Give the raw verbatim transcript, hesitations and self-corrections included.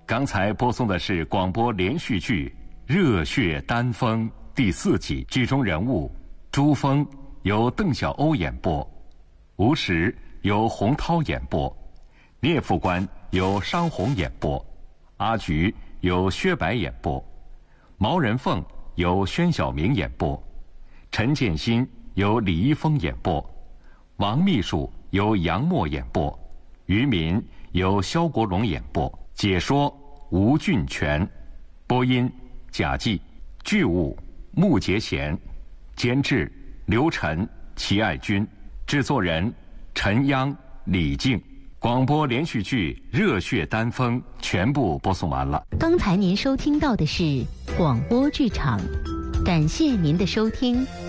刚才播送的是广播连续剧《热血丹枫》第四集，剧中人物朱峰由邓小欧演播，吴石由洪涛演播，聂副官由商红演播，阿菊由薛白演播，毛人凤由宣晓明演播，陈建新由李一峰演播，王秘书由杨默演播，于民由肖国荣演播，解说吴俊全，播音贾季，剧务穆杰贤，监制刘晨、齐爱军，制作人陈央、李静。广播连续剧《热血丹枫》全部播送完了。 刚才您收听到的是广播剧场，感谢您的收听。